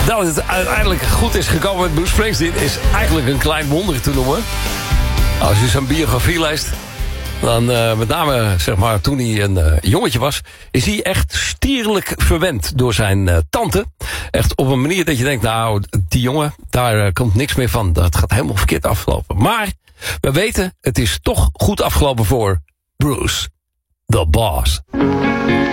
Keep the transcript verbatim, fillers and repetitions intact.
Dat het uiteindelijk goed is gekomen met Bruce Springsteen is eigenlijk een klein wonder te noemen. Als je zijn biografie leest, dan uh, met name zeg maar toen hij een uh, jongetje was, is hij echt stierlijk verwend door zijn uh, tante. Echt op een manier dat je denkt, nou, die jongen, daar uh, komt niks meer van. Dat gaat helemaal verkeerd afgelopen. Maar we weten, het is toch goed afgelopen voor Bruce, the Boss.